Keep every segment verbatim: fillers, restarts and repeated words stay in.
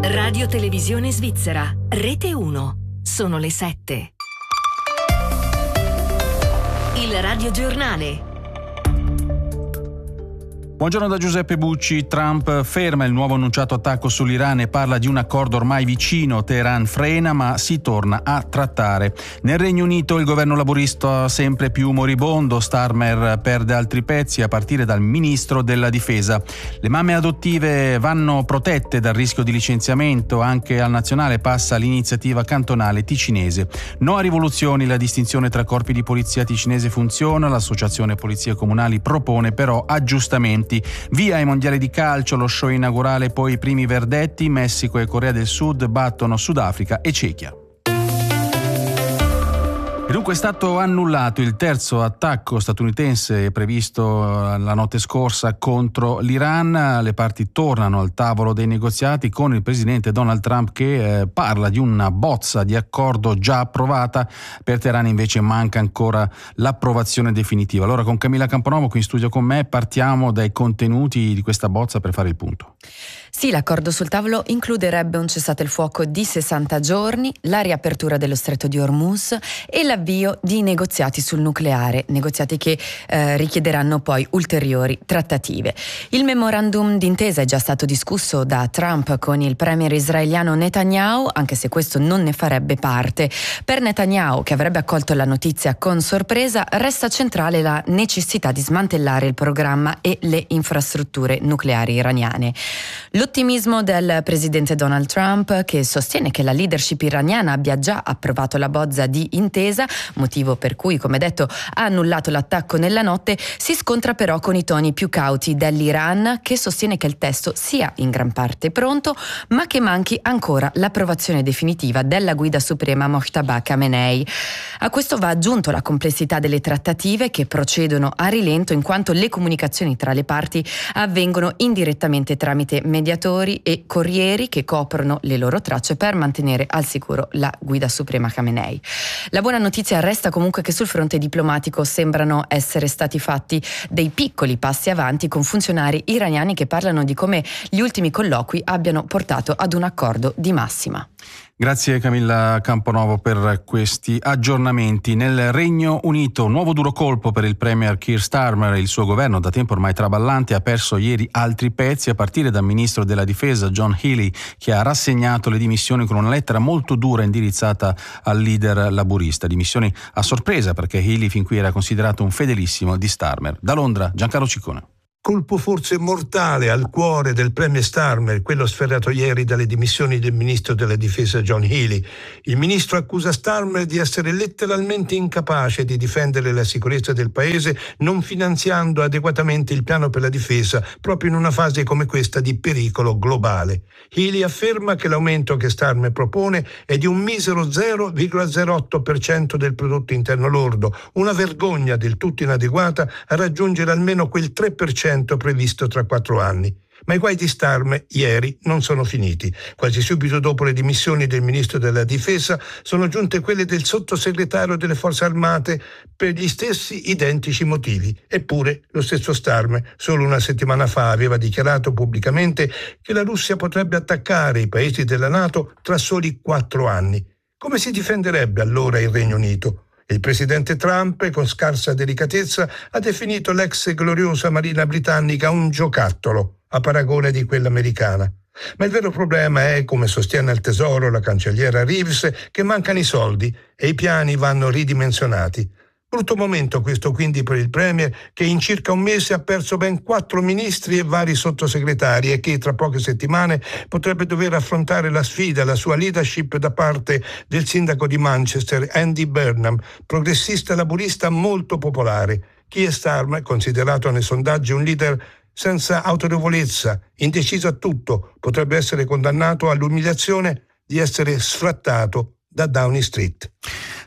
Radio Televisione Svizzera, Rete uno. Sono le sette. Il Radio Giornale. Buongiorno da Giuseppe Bucci. Trump ferma il nuovo annunciato attacco sull'Iran e parla di un accordo ormai vicino. Teheran frena, ma si torna a trattare. Nel Regno Unito il governo laburista sempre più moribondo. Starmer perde altri pezzi a partire dal ministro della difesa. Le mamme adottive vanno protette dal rischio di licenziamento. Anche al nazionale passa l'iniziativa cantonale ticinese. No a rivoluzioni, la distinzione tra corpi di polizia ticinese funziona. L'associazione Polizie Comunali propone però aggiustamenti. Via ai mondiali di calcio, lo show inaugurale, poi i primi verdetti. Messico e Corea del Sud battono Sudafrica e Cechia. E dunque è stato annullato il terzo attacco statunitense previsto la notte scorsa contro l'Iran. Le parti tornano al tavolo dei negoziati con il presidente Donald Trump che eh, parla di una bozza di accordo già approvata. Per Teheran invece manca ancora l'approvazione definitiva. Allora con Camilla Camponovo qui in studio con me partiamo dai contenuti di questa bozza per fare il punto. Sì, l'accordo sul tavolo includerebbe un cessate il fuoco di sessanta giorni, la riapertura dello stretto di Hormuz e l'avvio di negoziati sul nucleare, negoziati che eh, richiederanno poi ulteriori trattative. Il memorandum d'intesa è già stato discusso da Trump con il premier israeliano Netanyahu, anche se questo non ne farebbe parte. Per Netanyahu, che avrebbe accolto la notizia con sorpresa, resta centrale la necessità di smantellare il programma e le infrastrutture nucleari iraniane. L'ottimismo del presidente Donald Trump, che sostiene che la leadership iraniana abbia già approvato la bozza di intesa, motivo per cui, come detto, ha annullato l'attacco nella notte, si scontra però con i toni più cauti dell'Iran, che sostiene che il testo sia in gran parte pronto, ma che manchi ancora l'approvazione definitiva della guida suprema Mojtaba Khamenei. A questo va aggiunto la complessità delle trattative, che procedono a rilento in quanto le comunicazioni tra le parti avvengono indirettamente tramite mediatori e corrieri che coprono le loro tracce per mantenere al sicuro la guida suprema Khamenei. La buona notizia resta comunque che sul fronte diplomatico sembrano essere stati fatti dei piccoli passi avanti con funzionari iraniani che parlano di come gli ultimi colloqui abbiano portato ad un accordo di massima. Grazie Camilla Camponovo per questi aggiornamenti. Nel Regno Unito, nuovo duro colpo per il premier Keir Starmer. Il suo governo, da tempo ormai traballante, ha perso ieri altri pezzi, a partire dal ministro della difesa John Healey, che ha rassegnato le dimissioni con una lettera molto dura indirizzata al leader laburista. Dimissioni a sorpresa perché Healey fin qui era considerato un fedelissimo di Starmer. Da Londra, Giancarlo Ciccone. Colpo forse mortale al cuore del premier Starmer, quello sferrato ieri dalle dimissioni del ministro della difesa John Healey. Il ministro accusa Starmer di essere letteralmente incapace di difendere la sicurezza del paese, non finanziando adeguatamente il piano per la difesa, proprio in una fase come questa di pericolo globale. Healey afferma che l'aumento che Starmer propone è di un misero zero virgola zero otto per cento del prodotto interno lordo, una vergogna del tutto inadeguata a raggiungere almeno quel tre per cento previsto tra quattro anni. Ma i guai di Starmer ieri non sono finiti. Quasi subito dopo le dimissioni del ministro della difesa sono giunte quelle del sottosegretario delle forze armate per gli stessi identici motivi. Eppure lo stesso Starmer solo una settimana fa aveva dichiarato pubblicamente che la Russia potrebbe attaccare i paesi della NATO tra soli quattro anni. Come si difenderebbe allora il Regno Unito? Il presidente Trump, con scarsa delicatezza, ha definito l'ex gloriosa marina britannica un giocattolo, a paragone di quella americana. Ma il vero problema è, come sostiene al Tesoro la cancelliera Reeves, che mancano i soldi e i piani vanno ridimensionati. Brutto momento questo quindi per il premier, che in circa un mese ha perso ben quattro ministri e vari sottosegretari e che tra poche settimane potrebbe dover affrontare la sfida alla sua leadership da parte del sindaco di Manchester Andy Burnham, progressista laburista molto popolare. Keir Starmer, considerato nei sondaggi un leader senza autorevolezza, indeciso a tutto, potrebbe essere condannato all'umiliazione di essere sfrattato da Downing Street.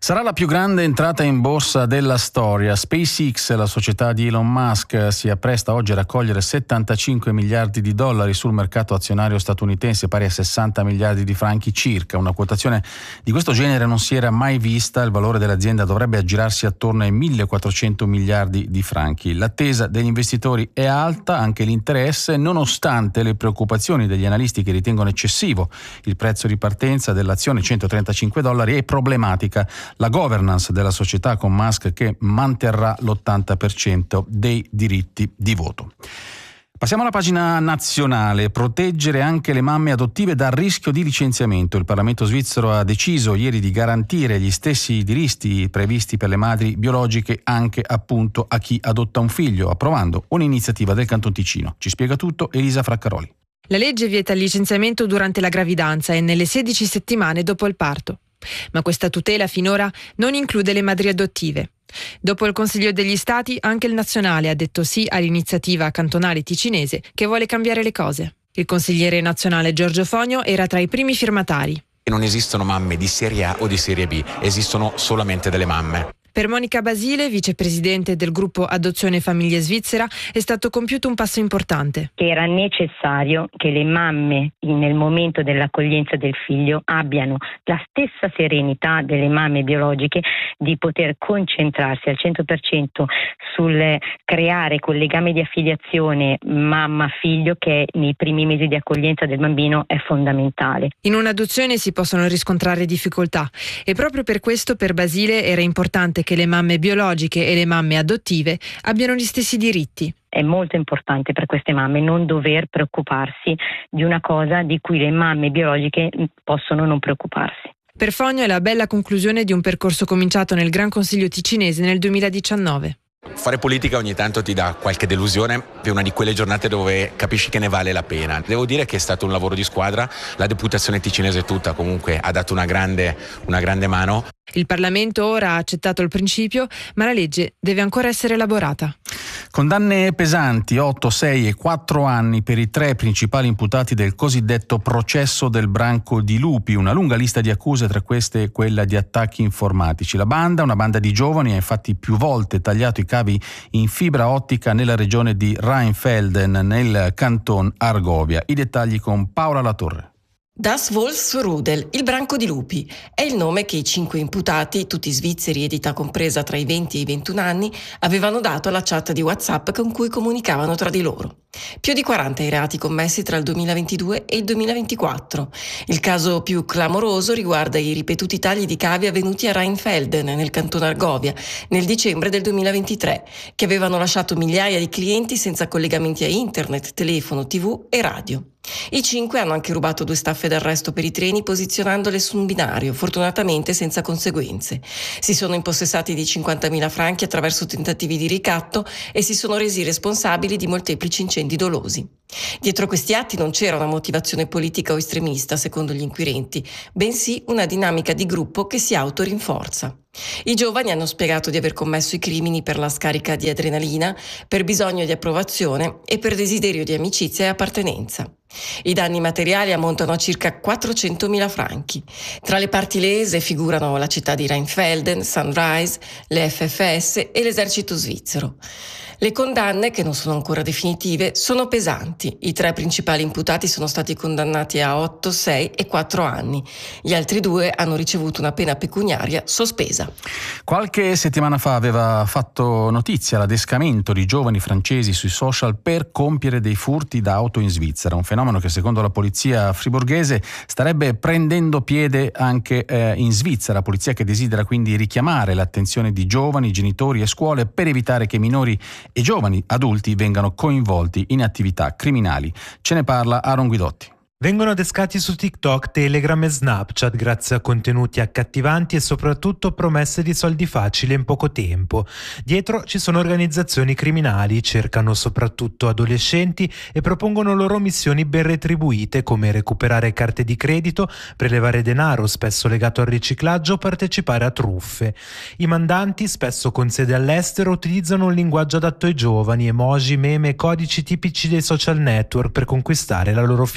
Sarà la più grande entrata in borsa della storia. SpaceX, la società di Elon Musk, si appresta oggi a raccogliere settantacinque miliardi di dollari sul mercato azionario statunitense, pari a sessanta miliardi di franchi circa. Una quotazione di questo genere non si era mai vista. Il valore dell'azienda dovrebbe aggirarsi attorno ai millequattrocento miliardi di franchi. L'attesa degli investitori è alta, anche l'interesse, nonostante le preoccupazioni degli analisti che ritengono eccessivo il prezzo di partenza dell'azione, centotrentacinque dollari, è problematica la governance della società con Musk che manterrà l'ottanta per cento dei diritti di voto. Passiamo alla pagina nazionale. Proteggere anche le mamme adottive dal rischio di licenziamento. Il Parlamento svizzero ha deciso ieri di garantire gli stessi diritti previsti per le madri biologiche anche appunto a chi adotta un figlio, approvando un'iniziativa del Canton Ticino. Ci spiega tutto Elisa Fraccaroli. La legge vieta il licenziamento durante la gravidanza e nelle sedici settimane dopo il parto. Ma questa tutela finora non include le madri adottive. Dopo il Consiglio degli Stati, anche il nazionale ha detto sì all'iniziativa cantonale ticinese che vuole cambiare le cose. Il consigliere nazionale Giorgio Fogno era tra i primi firmatari. Non esistono mamme di serie A o di serie B, esistono solamente delle mamme. Per Monica Basile, vicepresidente del gruppo Adozione Famiglie Svizzera, è stato compiuto un passo importante. Era necessario che le mamme nel momento dell'accoglienza del figlio abbiano la stessa serenità delle mamme biologiche di poter concentrarsi al cento per cento sul creare quel legame di affiliazione mamma-figlio che nei primi mesi di accoglienza del bambino è fondamentale. In un'adozione si possono riscontrare difficoltà e proprio per questo per Basile era importante che le mamme biologiche e le mamme adottive abbiano gli stessi diritti. È molto importante per queste mamme non dover preoccuparsi di una cosa di cui le mamme biologiche possono non preoccuparsi. Per Fogno è la bella conclusione di un percorso cominciato nel Gran Consiglio ticinese nel duemiladiciannove. Fare politica ogni tanto ti dà qualche delusione, è una di quelle giornate dove capisci che ne vale la pena. Devo dire che è stato un lavoro di squadra, la deputazione ticinese tutta comunque ha dato una grande, una grande mano. Il Parlamento ora ha accettato il principio, ma la legge deve ancora essere elaborata. Condanne pesanti, otto, sei e quattro anni per i tre principali imputati del cosiddetto processo del branco di lupi, una lunga lista di accuse, tra queste quella di attacchi informatici. La banda, una banda di giovani, ha infatti più volte tagliato i cavi in fibra ottica nella regione di Rheinfelden, nel canton Argovia. I dettagli con Paola Latorre. Das Wolfsrudel, il branco di lupi, è il nome che i cinque imputati, tutti svizzeri ed età compresa tra i venti e i ventuno anni, avevano dato alla chat di WhatsApp con cui comunicavano tra di loro. Più di quaranta i reati commessi tra il duemilaventidue e il duemilaventiquattro. Il caso più clamoroso riguarda i ripetuti tagli di cavi avvenuti a Rheinfelden, nel canton Argovia, nel dicembre del duemilaventitré, che avevano lasciato migliaia di clienti senza collegamenti a internet, telefono, tivù e radio. I cinque hanno anche rubato due staffe d'arresto per i treni posizionandole su un binario, fortunatamente senza conseguenze. Si sono impossessati di cinquantamila franchi attraverso tentativi di ricatto e si sono resi responsabili di molteplici incendi dolosi. Dietro questi atti non c'era una motivazione politica o estremista, secondo gli inquirenti, bensì una dinamica di gruppo che si autorinforza. I giovani hanno spiegato di aver commesso i crimini per la scarica di adrenalina, per bisogno di approvazione e per desiderio di amicizia e appartenenza. I danni materiali ammontano a circa quattrocentomila franchi. Tra le parti lese figurano la città di Rheinfelden, Sunrise, le F F S e l'esercito svizzero. Le condanne, che non sono ancora definitive, sono pesanti. I tre principali imputati sono stati condannati a otto, sei e quattro anni. Gli altri due hanno ricevuto una pena pecuniaria sospesa. Qualche settimana fa aveva fatto notizia l'adescamento di giovani francesi sui social per compiere dei furti da auto in Svizzera, un fenomeno che secondo la polizia friburghese starebbe prendendo piede anche eh, in Svizzera, polizia che desidera quindi richiamare l'attenzione di giovani, genitori e scuole per evitare che minori e giovani adulti vengano coinvolti in attività criminali. Ce ne parla Aaron Guidotti. Vengono adescati su TikTok, Telegram e Snapchat grazie a contenuti accattivanti e soprattutto promesse di soldi facili in poco tempo. Dietro ci sono organizzazioni criminali, cercano soprattutto adolescenti e propongono loro missioni ben retribuite come recuperare carte di credito, prelevare denaro spesso legato al riciclaggio o partecipare a truffe. I mandanti, spesso con sede all'estero, utilizzano un linguaggio adatto ai giovani, emoji, meme e codici tipici dei social network per conquistare la loro fiducia.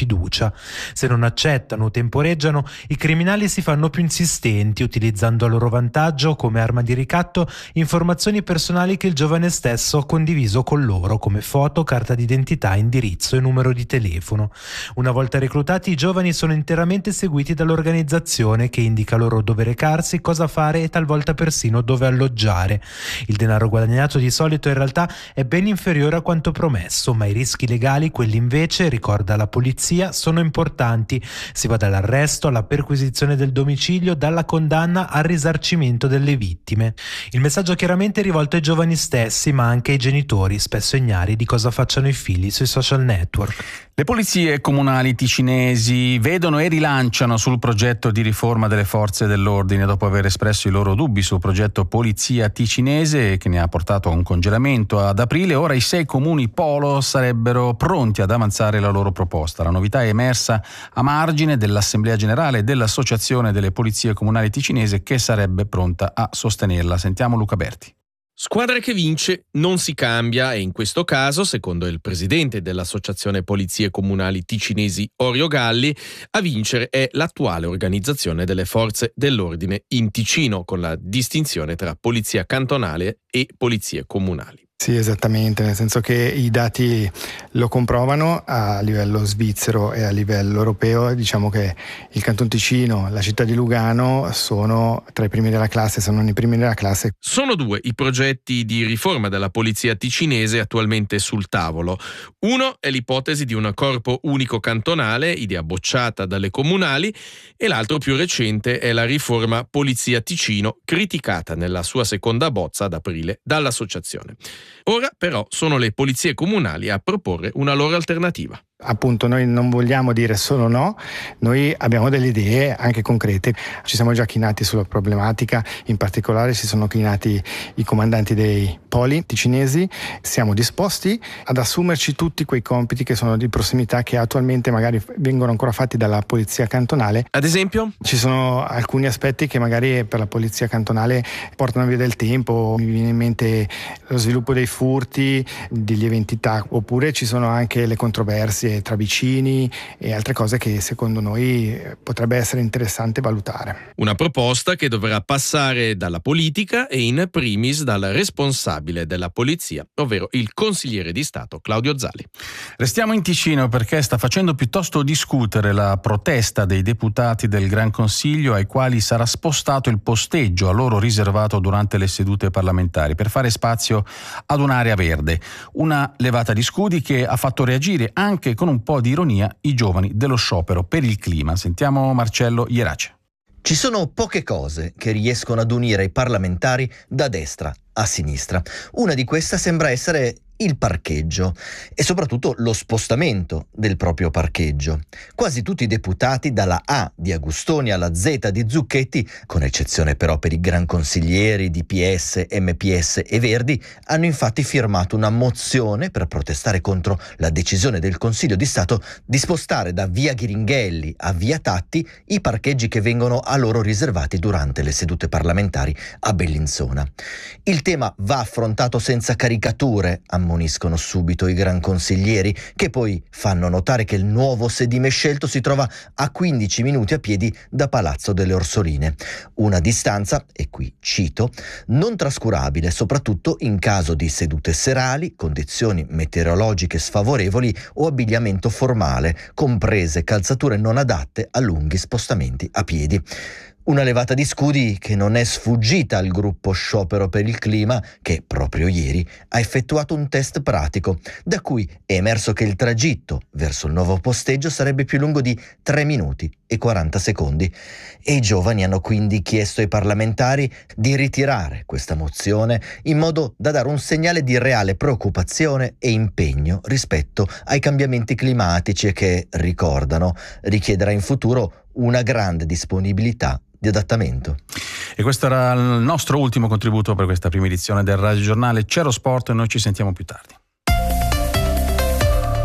minaccia. Se non accettano o temporeggiano, i criminali si fanno più insistenti, utilizzando a loro vantaggio come arma di ricatto informazioni personali che il giovane stesso ha condiviso con loro, come foto, carta d'identità, indirizzo e numero di telefono. Una volta reclutati, i giovani sono interamente seguiti dall'organizzazione che indica loro dove recarsi, cosa fare e talvolta persino dove alloggiare. Il denaro guadagnato di solito in realtà è ben inferiore a quanto promesso, ma i rischi legali, quelli invece, ricorda la polizia, sono importanti. Si va dall'arresto alla perquisizione del domicilio, dalla condanna al risarcimento delle vittime. Il messaggio chiaramente è rivolto ai giovani stessi, ma anche ai genitori, spesso ignari di cosa facciano i figli sui social network. Le polizie comunali ticinesi vedono e rilanciano sul progetto di riforma delle forze dell'ordine dopo aver espresso i loro dubbi sul progetto Polizia Ticinese, che ne ha portato a un congelamento ad aprile. Ora i sei comuni polo sarebbero pronti ad avanzare la loro proposta. La novità è emersa a margine dell'Assemblea Generale dell'Associazione delle Polizie Comunali Ticinese, che sarebbe pronta a sostenerla. Sentiamo Luca Berti. Squadra che vince non si cambia e in questo caso, secondo il presidente dell'Associazione Polizie Comunali Ticinesi Orio Galli, a vincere è l'attuale organizzazione delle forze dell'ordine in Ticino, con la distinzione tra polizia cantonale e polizie comunali. Sì, esattamente, nel senso che i dati lo comprovano a livello svizzero e a livello europeo. Diciamo che il Canton Ticino, la città di Lugano sono tra i primi della classe, sono i primi della classe. Sono due i progetti di riforma della polizia ticinese attualmente sul tavolo. Uno è l'ipotesi di un corpo unico cantonale, idea bocciata dalle comunali, e l'altro più recente è la riforma Polizia Ticino, criticata nella sua seconda bozza ad aprile dall'associazione. Ora però sono le polizie comunali a proporre una loro alternativa. Appunto, noi non vogliamo dire solo no, noi abbiamo delle idee anche concrete. Ci siamo già chinati sulla problematica, in particolare si sono chinati i comandanti dei poli ticinesi. Siamo disposti ad assumerci tutti quei compiti che sono di prossimità, che attualmente magari vengono ancora fatti dalla polizia cantonale. Ad esempio? Ci sono alcuni aspetti che magari per la polizia cantonale portano via del tempo. Mi viene in mente lo sviluppo dei furti, di lieve entità, oppure ci sono anche le controversie tra vicini e altre cose che secondo noi potrebbe essere interessante valutare. Una proposta che dovrà passare dalla politica e in primis dal responsabile della polizia, ovvero il consigliere di Stato Claudio Zali. Restiamo in Ticino perché sta facendo piuttosto discutere la protesta dei deputati del Gran Consiglio, ai quali sarà spostato il posteggio a loro riservato durante le sedute parlamentari per fare spazio ad un'area verde. Una levata di scudi che ha fatto reagire anche con un po' di ironia i giovani dello sciopero per il clima. Sentiamo Marcello Ierace. Ci sono poche cose che riescono ad unire i parlamentari da destra a sinistra. Una di queste sembra essere il parcheggio e soprattutto lo spostamento del proprio parcheggio. Quasi tutti i deputati, dalla A di Agustoni alla Z di Zucchetti, con eccezione però per i gran consiglieri di P S, M P S e Verdi, hanno infatti firmato una mozione per protestare contro la decisione del Consiglio di Stato di spostare da via Ghiringhelli a via Tatti i parcheggi che vengono a loro riservati durante le sedute parlamentari a Bellinzona. Il tema va affrontato senza caricature, ammoniscono subito i gran consiglieri, che poi fanno notare che il nuovo sedime scelto si trova a quindici minuti a piedi da Palazzo delle Orsoline. Una distanza, e qui cito, non trascurabile soprattutto in caso di sedute serali, condizioni meteorologiche sfavorevoli o abbigliamento formale, comprese calzature non adatte a lunghi spostamenti a piedi. Una levata di scudi che non è sfuggita al gruppo Sciopero per il Clima, che proprio ieri ha effettuato un test pratico, da cui è emerso che il tragitto verso il nuovo posteggio sarebbe più lungo di tre minuti e quaranta secondi. E i giovani hanno quindi chiesto ai parlamentari di ritirare questa mozione in modo da dare un segnale di reale preoccupazione e impegno rispetto ai cambiamenti climatici e che, ricordano, richiederà in futuro una grande disponibilità di adattamento. E questo era il nostro ultimo contributo per questa prima edizione del Radio Giornale. C'ero Sport e noi ci sentiamo più tardi.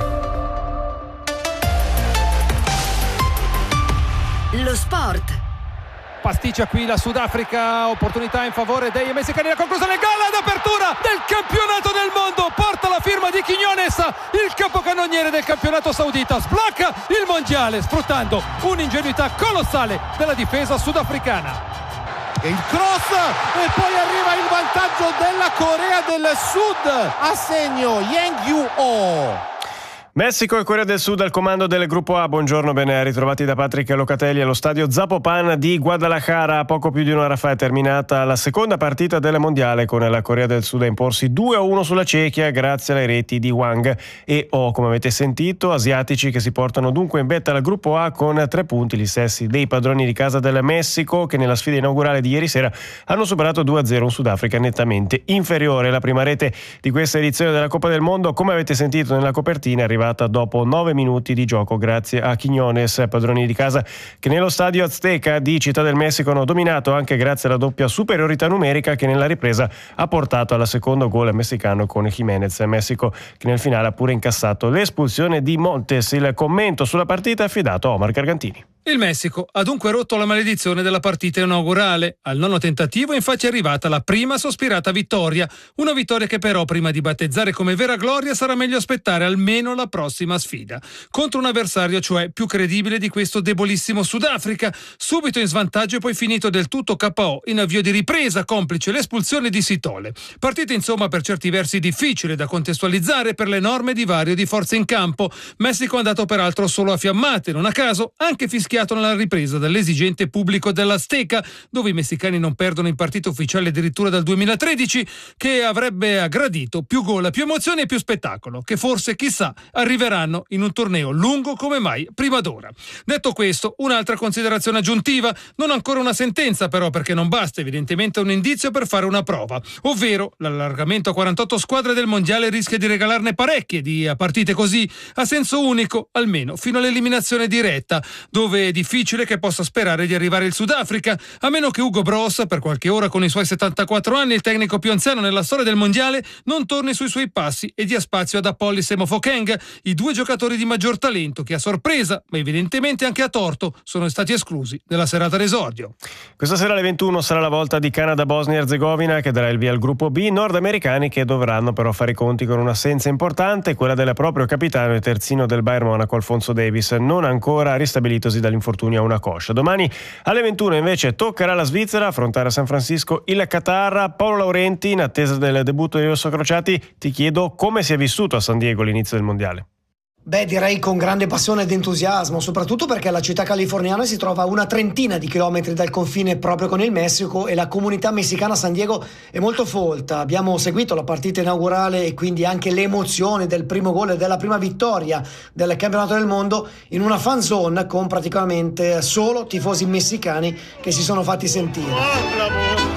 Lo sport pasticcia qui la Sudafrica, opportunità in favore dei messicani, la conclusione, gol ad apertura del campionato del mondo, porta la firma di Quiñones, il capocannoniere del campionato saudita, sblocca il mondiale sfruttando un'ingenuità colossale della difesa sudafricana. Il cross e poi arriva il vantaggio della Corea del Sud a segno Yang Yu-oh. Messico e Corea del Sud al comando del gruppo A. Buongiorno, ben ritrovati da Patrick Locatelli allo stadio Zapopan di Guadalajara. A poco più di un'ora fa è terminata la seconda partita del mondiale, con la Corea del Sud a imporsi due a uno sulla Cechia grazie alle reti di Wang e Oh. Come avete sentito, asiatici che si portano dunque in vetta al gruppo A con tre punti, gli stessi dei padroni di casa del Messico, che nella sfida inaugurale di ieri sera hanno superato due a zero un Sudafrica nettamente inferiore. La prima rete di questa edizione della Coppa del Mondo, come avete sentito nella copertina, è arrivata dopo nove minuti di gioco grazie a Quiñones, padroni di casa che nello stadio Azteca di Città del Messico hanno dominato anche grazie alla doppia superiorità numerica che nella ripresa ha portato al secondo gol messicano con Jiménez. Messico che nel finale ha pure incassato l'espulsione di Montes. Il commento sulla partita è affidato a Omar Gargantini. Il Messico ha dunque rotto la maledizione della partita inaugurale. Al nono tentativo infatti è arrivata la prima sospirata vittoria, una vittoria che però prima di battezzare come vera gloria sarà meglio aspettare almeno la prossima sfida, contro un avversario cioè più credibile di questo debolissimo Sudafrica, subito in svantaggio e poi finito del tutto K O in avvio di ripresa, complice l'espulsione di Sitole. Partita insomma per certi versi difficile da contestualizzare per l'enorme divario di forze in campo. Messico è andato peraltro solo a fiammate, non a caso anche fischiato nella ripresa dall'esigente pubblico dell'Azteca, dove i messicani non perdono in partita ufficiale addirittura dal duemilatredici, che avrebbe gradito più gol, più emozioni e più spettacolo, che forse chissà arriveranno in un torneo lungo come mai prima d'ora. Detto questo, un'altra considerazione aggiuntiva, non ancora una sentenza però, perché non basta, evidentemente un indizio per fare una prova, ovvero l'allargamento a quarantotto squadre del mondiale rischia di regalarne parecchie di partite così a senso unico, almeno fino all'eliminazione diretta, dove è difficile che possa sperare di arrivare il Sudafrica, a meno che Hugo Bross, per qualche ora con i suoi settantaquattro anni, il tecnico più anziano nella storia del mondiale, non torni sui suoi passi e dia spazio ad Apolis e Mofokeng, i due giocatori di maggior talento che a sorpresa, ma evidentemente anche a torto, sono stati esclusi nella serata d'esordio. Questa sera alle ventuno sarà la volta di Canada-Bosnia Erzegovina, che darà il via al gruppo B, nordamericani che dovranno però fare i conti con un'assenza importante, quella del proprio capitano e terzino del Bayern Monaco Alfonso Davies, non ancora ristabilitosi dall'infortunio a una coscia. Domani alle ventuno invece toccherà alla Svizzera affrontare a San Francisco il Qatar. Paolo Laurenti, in attesa del debutto dei rossocrociati, ti chiedo come si è vissuto a San Diego l'inizio del mondiale. Beh, direi con grande passione ed entusiasmo, soprattutto perché la città californiana si trova a una trentina di chilometri dal confine proprio con il Messico e la comunità messicana a San Diego è molto folta. Abbiamo seguito la partita inaugurale e quindi anche le emozioni del primo gol e della prima vittoria del campionato del mondo in una fan zone con praticamente solo tifosi messicani che si sono fatti sentire.